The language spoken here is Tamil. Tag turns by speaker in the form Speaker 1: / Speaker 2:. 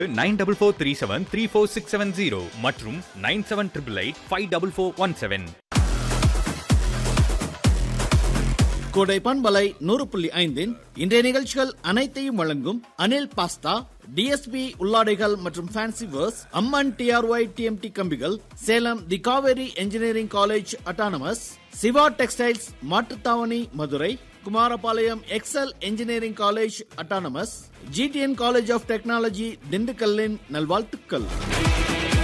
Speaker 1: 9443734670 மற்றும் 9788854417.
Speaker 2: கோடை பண்பலை 100.5 இன்றைய நிகழ்ச்சிகள் அனைத்தையும் வழங்கும் அனில் பாஸ்தா, டிஎஸ்பி உள்ளாடைகள் மற்றும் ஃபேன்சி வேர்ஸ், அம்மன் டிஆர்ஒய் டிஎம்டி கம்பிகள், சேலம் தி Kaveri engineering college autonomous, Siva textiles Mattuthavani Madurai, Kumarapalayam XL engineering college autonomous, GTN college of technology திண்டுக்கல்லின் நல்வாழ்த்துக்கள்.